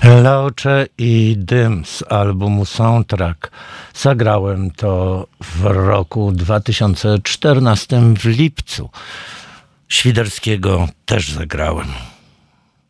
Laucze i dym z albumu Soundtrack. Zagrałem to w roku 2014 w lipcu. Świderskiego też zagrałem.